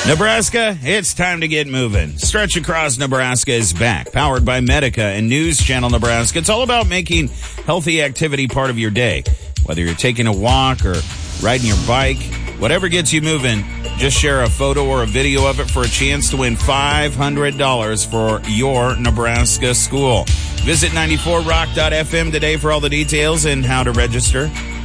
Nebraska, it's time to get moving. Stretch Across Nebraska is back, powered by Medica and News Channel Nebraska. It's all about making healthy activity part of your day. Whether you're taking a walk or riding your bike, whatever gets you moving, just share a photo or a video of it for a chance to win $500 for your Nebraska school. Visit 94rock.fm today for all the details and how to register.